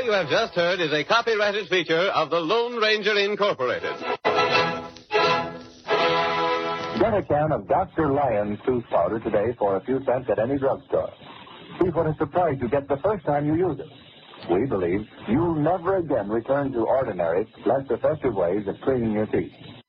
you have just heard is a copyrighted feature of the Lone Ranger Incorporated. Get a can of Dr. Lyon's tooth powder today for a few cents at any drugstore. See what a surprise you get the first time you use it. We believe you'll never again return to ordinary, less effective ways of cleaning your teeth.